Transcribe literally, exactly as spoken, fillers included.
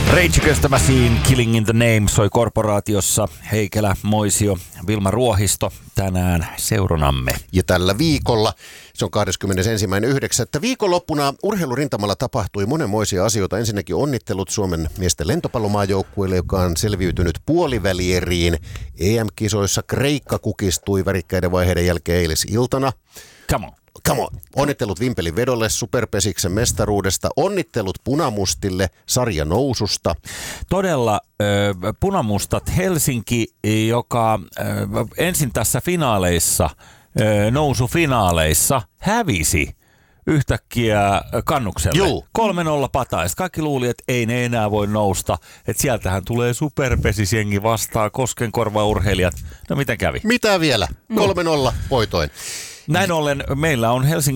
Rage Against the Machine, Killing in the Name soi Korporaatiossa. Heikelä, Moisio, Vilma Ruohisto tänään seuronamme. Ja tällä viikolla, se on kahdeskymmenesensimmäinen yhdeksättä Viikonloppuna urheilurintamalla tapahtui monenmoisia asioita. Ensinnäkin onnittelut Suomen miesten lentopallomaajoukkueelle, joka on selviytynyt puolivälieriin. E M-kisoissa Kreikka kukistui värikkäiden vaiheiden jälkeen eilisiltana. Come on. Come on. Onnittelut Vimpelin vedolle Superpesiksen mestaruudesta. Onnittelut punamustille sarjanoususta. Todella äh, punamustat Helsinki, joka äh, ensin tässä finaaleissa, äh, nousufinaaleissa hävisi yhtäkkiä Kannukselle. Juu. kolme nolla pataista. Kaikki luuli, että ei ne enää voi nousta. Että sieltähän tulee superpesisjengi vastaan Koskenkorva-urheilijat. No miten kävi? Mitä vielä? kolme nolla voitoin. Näin ollen meillä on Helsingin